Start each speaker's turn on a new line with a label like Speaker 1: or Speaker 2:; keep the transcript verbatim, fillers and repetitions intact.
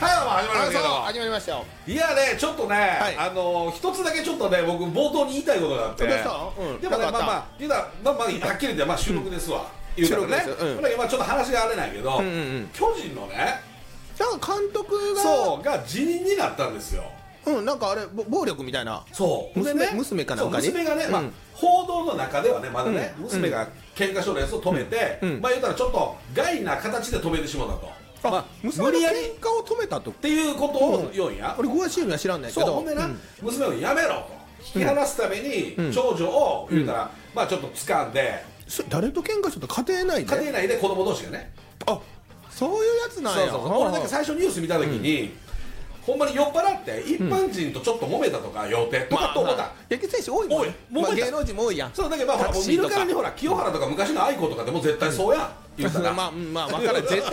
Speaker 1: はい、始まりましたけど。
Speaker 2: 始まりましたよ。
Speaker 1: いやね、ちょっとね、
Speaker 2: はい
Speaker 1: あのー、一つだけちょっとね、僕冒頭に言いたいことがあって。
Speaker 2: どうしたの？うん
Speaker 1: でもね、
Speaker 2: なんかあった
Speaker 1: まあまあ、言うたら、まあまあ、はっきり言って、まあ収録ですわ。言うたらね。
Speaker 2: 収録ですうん
Speaker 1: ほんだけどまあちょっと話があれないけど、
Speaker 2: うんうんうん
Speaker 1: 巨人のね、
Speaker 2: なんか監督が
Speaker 1: そうが辞任になったんですよ。
Speaker 2: うんなんかあれぼ暴力みたいな。
Speaker 1: そう
Speaker 2: 娘
Speaker 1: でね
Speaker 2: 娘かなんかに
Speaker 1: そう娘がね、まあ
Speaker 2: うん
Speaker 1: 報道の中ではね、まだね、
Speaker 2: うん
Speaker 1: 娘が喧嘩しとるやつを止めて、
Speaker 2: うん
Speaker 1: まあ言うたらちょっと害な形で止めてしまったと。
Speaker 2: あ、
Speaker 1: まあ
Speaker 2: 娘の
Speaker 1: 無理やり
Speaker 2: 喧嘩を止めたと
Speaker 1: っていうことを言うんや。
Speaker 2: 俺詳しいのは知らんねんけど
Speaker 1: そうほんでな、
Speaker 2: うん
Speaker 1: 娘をやめろと引き離すために、
Speaker 2: うん
Speaker 1: 長女を言うたら、まあちょっと掴んで、
Speaker 2: そ誰と喧嘩しとった家庭内で
Speaker 1: 家庭内で子供同士がね、
Speaker 2: あそういうやつなんや。
Speaker 1: そうそうそう俺だけ最初ニュース見た時に、ほんまに酔っ払って一般人とちょっと揉めたとか予定とかと思った、
Speaker 2: 野球選手多いもん
Speaker 1: 多い
Speaker 2: ねまあ
Speaker 1: 揉めた
Speaker 2: 芸能人も多いやん。
Speaker 1: そうだけどまあほら
Speaker 2: タクシーとか
Speaker 1: 見るからにほら清原とか昔の愛子とかでも絶対そうやん、言うたら
Speaker 2: まあうんまあ分からん絶